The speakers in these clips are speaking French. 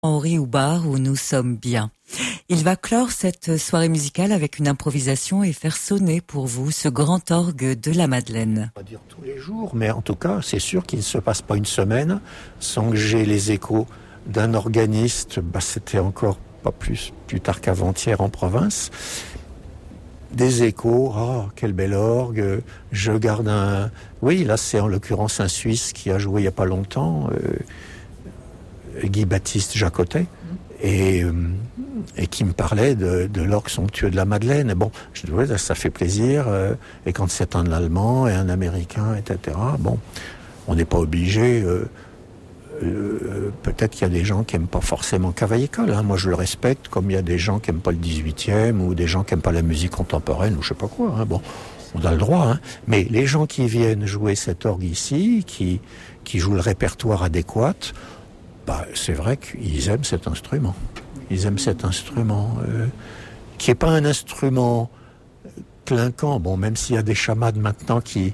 Henri Houbard où nous sommes bien. Il va clore cette soirée musicale avec une improvisation et faire sonner pour vous ce grand orgue de la Madeleine. On va dire tous les jours, mais en tout cas, c'est sûr qu'il ne se passe pas une semaine sans que j'ai les échos d'un organiste. C'était encore pas plus tard qu'avant-hier en province. Des échos, quel bel orgue, je garde un... Oui, là c'est en l'occurrence un Suisse qui a joué il n'y a pas longtemps, Guy-Baptiste Jacotet, et qui me parlait de l'orgue somptueux de la Madeleine. Et bon, je dis, ouais, ça fait plaisir, et quand c'est un Allemand et un Américain, etc., bon, on n'est pas obligé... peut-être qu'il y a des gens qui n'aiment pas forcément Cavaillé-Coll. Moi, je le respecte, comme il y a des gens qui n'aiment pas le 18e ou des gens qui n'aiment pas la musique contemporaine ou je sais pas quoi. Bon, on a le droit. Mais les gens qui viennent jouer cet orgue ici, qui jouent le répertoire adéquat, c'est vrai qu'ils aiment cet instrument. Ils aiment cet instrument qui n'est pas un instrument clinquant. Bon, même s'il y a des chamades maintenant qui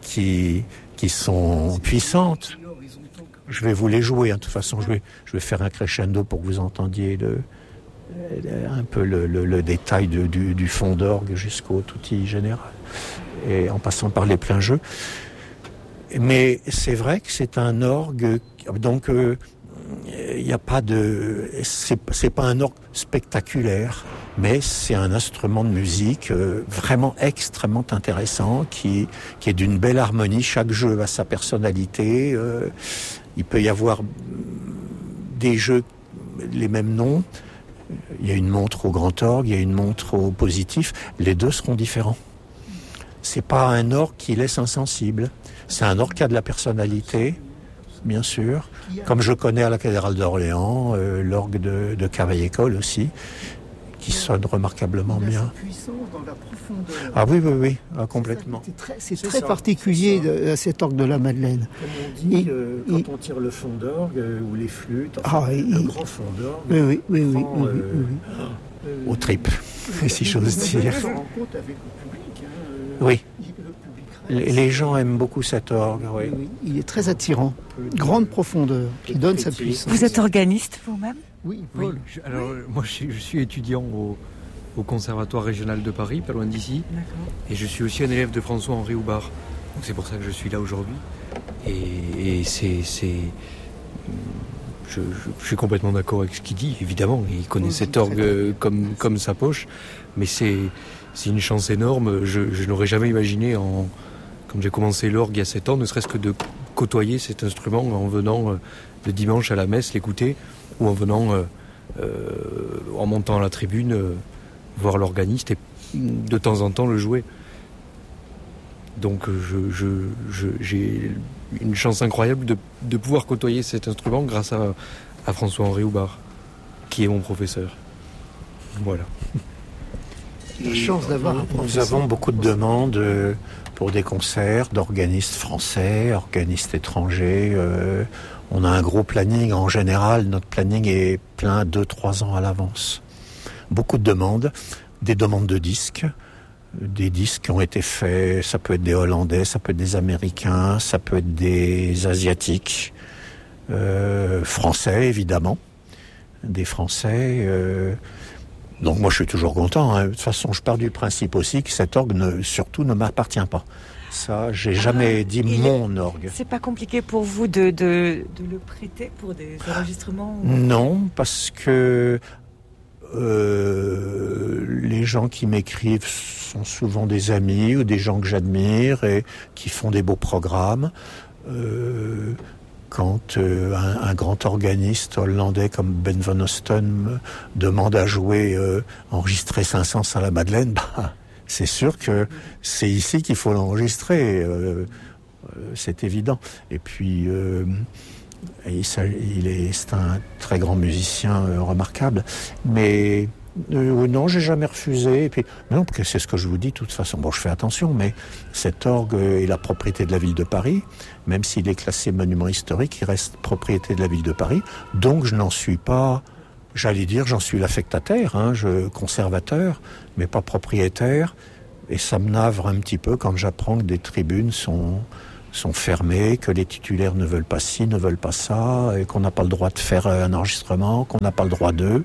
sont puissantes. Je vais vous les jouer, de toute façon, je vais faire un crescendo pour que vous entendiez un peu le détail du fond d'orgue jusqu'au tutti général, et en passant par les pleins jeux. Mais c'est vrai que c'est un orgue, donc il n'y a pas de... C'est pas un orgue spectaculaire, mais c'est un instrument de musique vraiment extrêmement intéressant, qui est d'une belle harmonie. Chaque jeu a sa personnalité. Il peut y avoir des jeux, les mêmes noms. Il y a une montre au grand orgue, il y a une montre au positif. Les deux seront différents. C'est pas un orgue qui laisse insensible. C'est un orgue qui a de la personnalité, bien sûr. Comme je connais à la cathédrale d'Orléans, l'orgue de Cavaillé-Coll aussi, qui sonne remarquablement bien. Puissance dans la profondeur. Ah oui, complètement. C'est très particulier cet orgue de la Madeleine. Comme on dit, quand on tire le fond d'orgue ou les flûtes, le grand fond d'orgue, oui. aux tripes, si j'ose dire. On se rend compte avec le public. Oui. Les gens aiment beaucoup cet orgue. Oui, il est très attirant. Grande profondeur, qui donne sa puissance. Vous êtes organiste vous-même ? Oui. Alors, moi, je suis étudiant au Conservatoire régional de Paris, pas loin d'ici. D'accord. Et je suis aussi un élève de François-Henri Houbard. Donc c'est pour ça que je suis là aujourd'hui. Et je suis complètement d'accord avec ce qu'il dit, évidemment. Il connaît cet orgue comme sa poche. Mais c'est une chance énorme. Je n'aurais jamais imaginé, comme j'ai commencé l'orgue il y a 7 ans, ne serait-ce que de côtoyer cet instrument en venant le dimanche à la messe l'écouter, ou en venant, en montant à la tribune, voir l'organiste et de temps en temps le jouer. Donc j'ai une chance incroyable de pouvoir côtoyer cet instrument grâce à François-Henri Houbard, qui est mon professeur. Voilà. La chance d'avoir un professeur. Nous avons beaucoup de demandes pour des concerts d'organistes français, organistes étrangers. On a un gros planning. En général, notre planning est plein 2-3 ans à l'avance. Beaucoup de demandes, des demandes de disques, des disques qui ont été faits. Ça peut être des Hollandais, ça peut être des Américains, ça peut être des Asiatiques, Français évidemment, des Français. Donc moi je suis toujours content. De toute façon, je pars du principe aussi que cet orgue surtout ne m'appartient pas. Ça, j'ai jamais dit mon orgue. C'est pas compliqué pour vous de le prêter pour des enregistrements Non, parce que les gens qui m'écrivent sont souvent des amis ou des gens que j'admire et qui font des beaux programmes. Quand un grand organiste hollandais comme Ben Van Osten me demande à jouer, enregistrer Saint-Saëns à la Madeleine, c'est sûr que c'est ici qu'il faut l'enregistrer. C'est évident. Et puis, c'est un très grand musicien remarquable. Mais non, j'ai jamais refusé. Et puis, non, parce que c'est ce que je vous dis de toute façon. Bon, je fais attention, mais cet orgue est la propriété de la ville de Paris. Même s'il est classé monument historique, il reste propriété de la ville de Paris. Donc, je n'en suis pas... J'allais dire, j'en suis l'affectataire, conservateur, mais pas propriétaire. Et ça me navre un petit peu quand j'apprends que des tribunes sont sont fermées, que les titulaires ne veulent pas ci, ne veulent pas ça, et qu'on n'a pas le droit de faire un enregistrement, qu'on n'a pas le droit d'eux.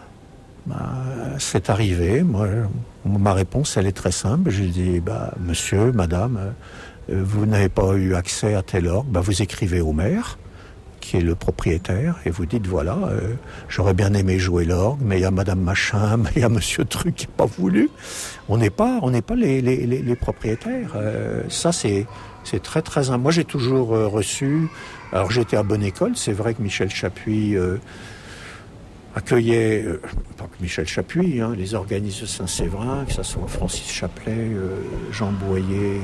C'est arrivé. Moi, ma réponse, elle est très simple. J'ai dit, monsieur, madame, vous n'avez pas eu accès à tel orgue, vous écrivez au maire, qui est le propriétaire, et vous dites, voilà, j'aurais bien aimé jouer l'orgue, mais il y a madame machin, mais il y a monsieur truc qui n'a pas voulu. On n'est pas les propriétaires. Ça, c'est très, très... Moi, j'ai toujours reçu... Alors, j'étais à Bonne École. C'est vrai que Michel Chapuis accueillait... pas que Michel Chapuis, les organismes de Saint-Séverin, que ce soit Francis Chaplet, Jean Boyer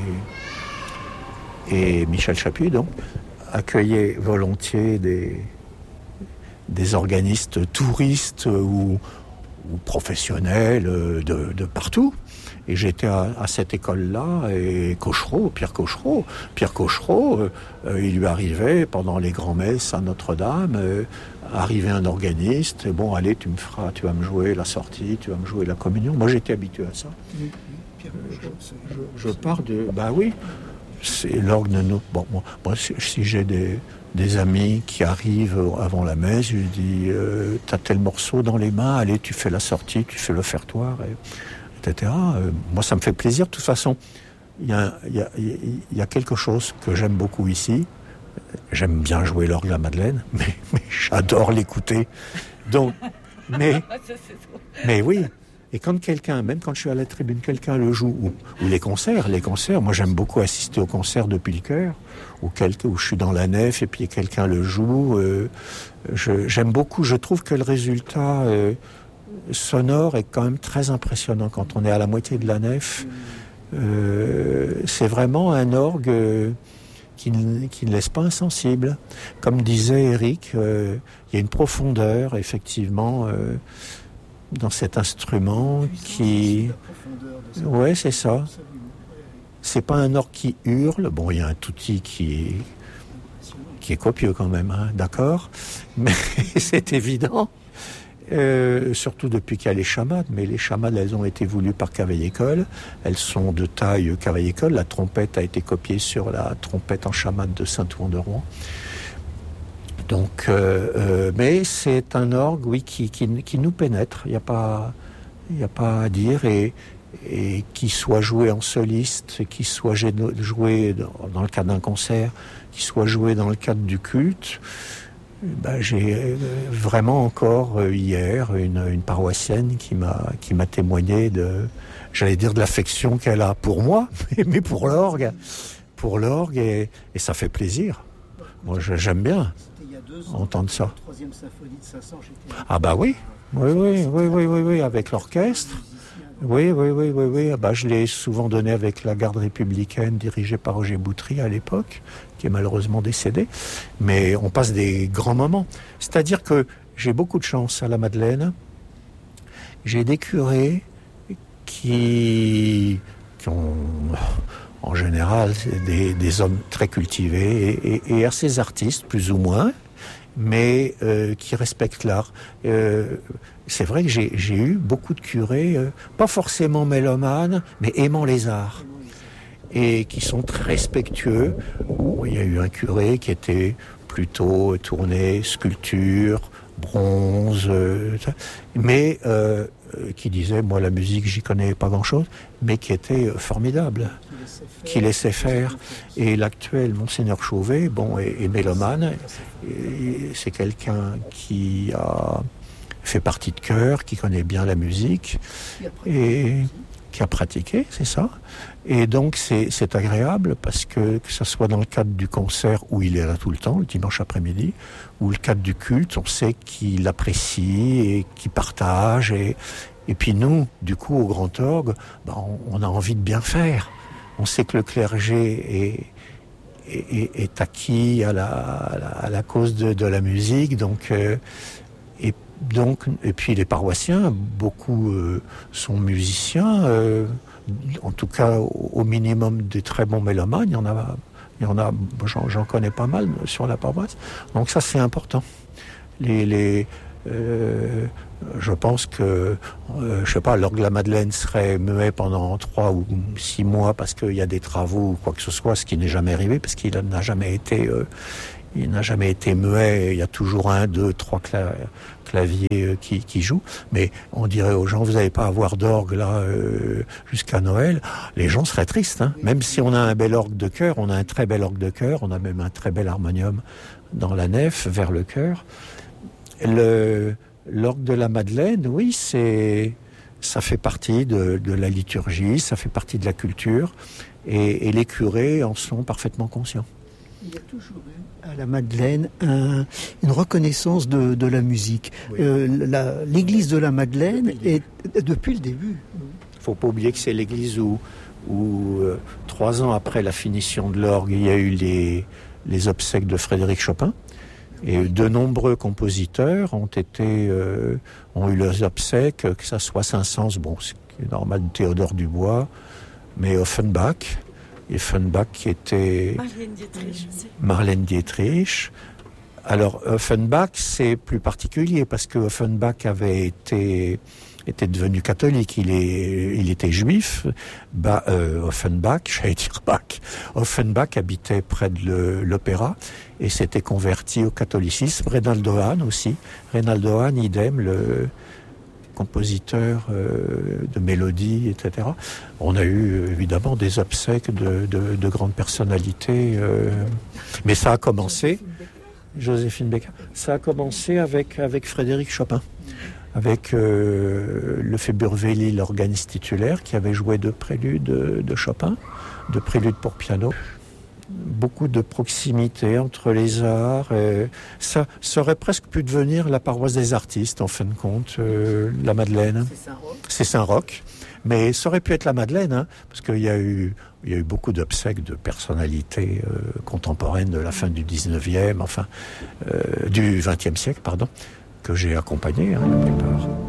et Michel Chapuis, donc, accueillaient volontiers des organistes touristes ou professionnels de partout. Et j'étais à cette école-là, et Pierre Cochereau, il lui arrivait, pendant les grands-messes à Notre-Dame, arrivait un organiste, et bon, allez, tu vas me jouer la sortie, tu vas me jouer la communion. Moi, j'étais habitué à ça. Je pars de... oui, c'est l'orgue de nous. Bon, moi, si j'ai des amis qui arrivent avant la messe, je lui dis, t'as tel morceau dans les mains, allez, tu fais la sortie, tu fais l'offertoire, etc. Moi, ça me fait plaisir. De toute façon, il y a quelque chose que j'aime beaucoup ici. J'aime bien jouer l'orgue à la Madeleine, mais j'adore l'écouter. Donc, mais oui. Et quand même quand je suis à la tribune, quelqu'un le joue, ou les concerts, moi j'aime beaucoup assister aux concerts depuis le chœur, où je suis dans la nef et puis quelqu'un le joue. J'aime beaucoup, je trouve que le résultat sonore est quand même très impressionnant quand on est à la moitié de la nef. C'est vraiment un orgue qui ne laisse pas insensible. Comme disait Eric, il y a une profondeur, effectivement, dans cet instrument qui... Ouais, c'est ça. C'est pas un orgue qui hurle. Bon, il y a un touti qui est copieux quand même, d'accord. Mais c'est évident. Surtout depuis qu'il y a les chamades. Mais les chamades, elles ont été voulues par Cavaillé-Coll. Elles sont de taille Cavaillé-Coll. La trompette a été copiée sur la trompette en chamade de Saint-Ouen de Rouen. Donc, mais c'est un orgue, oui, qui nous pénètre. Il n'y a pas à dire, et qui soit joué en soliste, qui soit joué dans le cadre d'un concert, qui soit joué dans le cadre du culte. J'ai vraiment encore hier une paroissienne qui m'a témoigné de l'affection qu'elle a pour moi, mais pour l'orgue, et ça fait plaisir. Moi, j'aime bien entendre ça. Troisième symphonie de Saint-Saëns, oui, avec l'orchestre. Oui. Je l'ai souvent donné avec la garde républicaine dirigée par Roger Boutry à l'époque, qui est malheureusement décédé. Mais on passe des grands moments. C'est-à-dire que j'ai beaucoup de chance à la Madeleine. J'ai des curés qui ont... En général, des hommes très cultivés et assez artistes, plus ou moins, mais qui respectent l'art. C'est vrai que j'ai eu beaucoup de curés, pas forcément mélomanes, mais aimant les arts, et qui sont très respectueux. Il y a eu un curé qui était plutôt tourné sculpture, bronze, mais qui disait, moi la musique j'y connais pas grand-chose, mais qui était formidable, qui laissait faire. Et l'actuel Monseigneur Chauvet, est mélomane, et c'est quelqu'un qui a fait partie de chœur, qui connaît bien la musique, et qui a pratiqué, c'est ça. Et donc c'est agréable, parce que ce soit dans le cadre du concert où il est là tout le temps, le dimanche après-midi, ou le cadre du culte, on sait qu'il apprécie et qu'il partage. Et puis nous, du coup, au Grand Orgue, on a envie de bien faire. On sait que le clergé est acquis à la cause de la musique, et puis les paroissiens, beaucoup sont musiciens, en tout cas au minimum des très bons mélomanes. J'en connais pas mal sur la paroisse. Donc ça, c'est important. je pense que, je sais pas, l'orgue de la Madeleine serait muet pendant 3 ou 6 mois parce qu'il y a des travaux ou quoi que ce soit, ce qui n'est jamais arrivé parce qu'il n'a jamais été muet. Il y a toujours 1, 2, 3 claviers qui jouent. Mais on dirait aux gens, vous n'allez pas avoir d'orgue là jusqu'à Noël. Les gens seraient tristes. Hein. Même si on a un bel orgue de chœur, on a un très bel orgue de chœur, on a même un très bel harmonium dans la nef vers le chœur. L'orgue de la Madeleine, oui, ça fait partie de la liturgie, ça fait partie de la culture, et les curés en sont parfaitement conscients. Il y a toujours eu à la Madeleine une reconnaissance de la musique. Oui. L'église de la Madeleine est depuis le début. Il ne faut pas oublier que c'est l'église où 3 ans après la finition de l'orgue, il y a eu les obsèques de Frédéric Chopin. Et de nombreux compositeurs ont eu leurs obsèques, que ça soit Saint-Saëns, bon, c'est normal, Théodore Dubois, mais Offenbach qui était Marlène Dietrich. Alors Offenbach, c'est plus particulier parce que Offenbach était devenu catholique, il était juif. Offenbach habitait près de l'opéra et s'était converti au catholicisme. Reynaldo Hahn aussi. Reynaldo Hahn, idem, le compositeur de mélodies, etc. On a eu évidemment des obsèques de grandes personnalités. Mais ça a commencé... Joséphine Baker. Ça a commencé avec Frédéric Chopin. Avec Lefebvre-Wely, l'organiste titulaire, qui avait joué 2 préludes de Chopin, 2 préludes pour piano. Beaucoup de proximité entre les arts. Ça aurait presque pu devenir la paroisse des artistes, en fin de compte, la Madeleine. C'est Saint-Roch. Mais ça aurait pu être la Madeleine, hein, parce qu'il y a eu beaucoup d'obsèques de personnalités contemporaines de la fin du 19e, du 20e siècle, pardon, que j'ai accompagné, hein, la plupart.